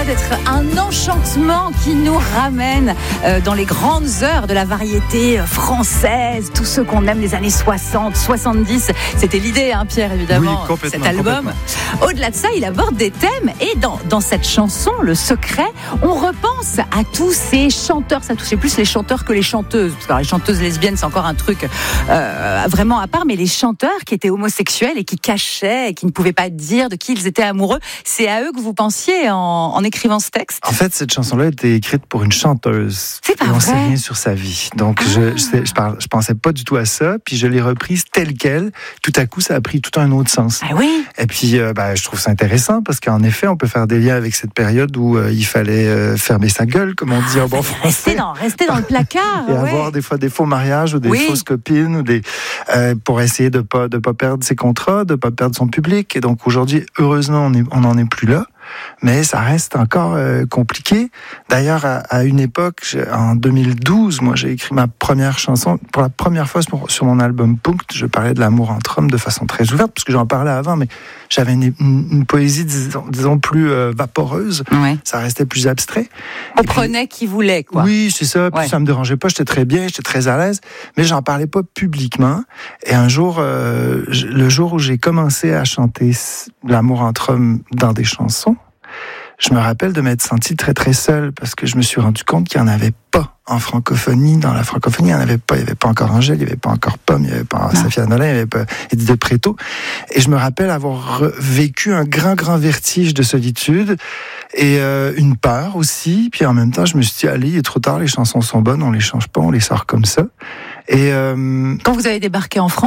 d'être un enchantement qui nous ramène dans les grandes heures de la variété française, tous ceux qu'on aime, les années 60, 70. C'était l'idée, hein, Pierre, évidemment, cet album. Au-delà de ça, il aborde des thèmes et dans cette chanson, Le Secret, on repense à tous ces chanteurs. Ça touchait plus les chanteurs que les chanteuses. Parce que les chanteuses lesbiennes, c'est encore un truc vraiment à part, mais les chanteurs qui étaient homosexuels et qui cachaient et qui ne pouvaient pas dire de qui ils étaient amoureux, c'est à eux que vous pensiez en écrivant ce texte? En fait, cette chanson-là a été écrite pour une chanteuse. C'est pas et on vrai. sait rien sur sa vie. Donc, je pensais pas du tout à ça. Puis, je l'ai reprise telle quelle. Tout à coup, ça a pris tout un autre sens. Ah oui. Et puis, je trouve ça intéressant parce qu'en effet, on peut faire des liens avec cette période où il fallait fermer sa gueule, comme on dit en bon français. Rester dans le placard. Et avoir des fois des faux mariages ou des fausses copines ou pour essayer de pas perdre ses contrats, de pas perdre son public. Et donc aujourd'hui, heureusement, on n'en est plus là. Mais ça reste encore compliqué. D'ailleurs, à une époque, en 2012, moi, j'ai écrit ma première chanson. Pour la première fois sur mon album Punkt, je parlais de l'amour entre hommes de façon très ouverte, parce que j'en parlais avant, mais j'avais une poésie, disons plus vaporeuse. Ouais. Ça restait plus abstrait. On prenait qui voulait, quoi. Oui, c'est ça. Puis ça me dérangeait pas. J'étais très bien, j'étais très à l'aise. Mais j'en parlais pas publiquement. Et un jour, le jour où j'ai commencé à chanter l'amour entre hommes dans des chansons, je me rappelle de m'être senti très très seul parce que je me suis rendu compte qu'il n'y en avait pas en francophonie. Dans la francophonie, il n'y en avait pas. Il n'y avait pas encore Angèle, il n'y avait pas encore Pomme, il n'y avait pas Safia Nolin, il n'y avait pas Edith de Préto. Et je me rappelle avoir vécu un grand vertige de solitude et une peur aussi. Puis en même temps, je me suis dit, allez, il est trop tard, les chansons sont bonnes, on les change pas, on les sort comme ça. Et quand vous avez débarqué en France,